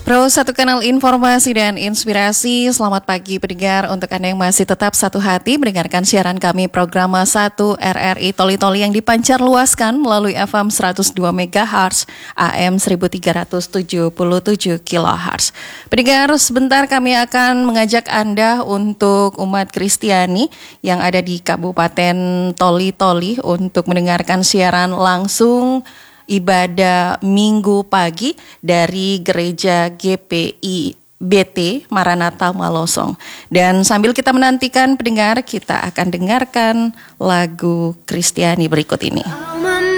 Pro Satu Kanal Informasi dan Inspirasi. Selamat pagi pendengar. Untuk Anda yang masih tetap satu hati mendengarkan siaran kami program 1 RRI Toli-Toli yang dipancar luaskan melalui FM 102 MHz, AM 1377 kHz. Pendengar, sebentar kami akan mengajak Anda untuk umat Kristiani yang ada di Kabupaten Toli-Toli untuk mendengarkan siaran langsung ibadah Minggu pagi dari Gereja GPI BT Maranatha Malosong. Dan sambil kita menantikan pendengar, kita akan dengarkan lagu Kristiani berikut ini.